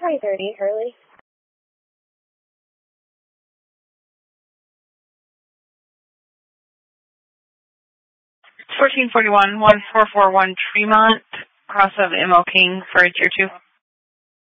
2030 Hurley. 1441, 1441 Tremont, cross of M.O. King for Tier 2.